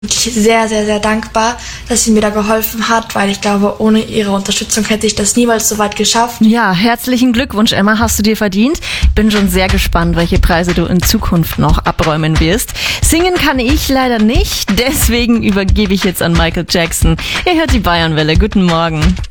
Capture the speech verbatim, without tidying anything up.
wirklich sehr, sehr, sehr dankbar, dass sie mir da geholfen hat, weil ich glaube, ohne ihre Unterstützung hätte ich das niemals so weit geschafft. Ja, herzlichen Glückwunsch, Emma, hast du dir verdient. Bin schon sehr gespannt, welche Preise du in Zukunft noch abräumen wirst. Singen kann ich leider nicht, deswegen übergebe ich jetzt an Michael Jackson. Ihr hört die Bayernwelle. Guten Morgen.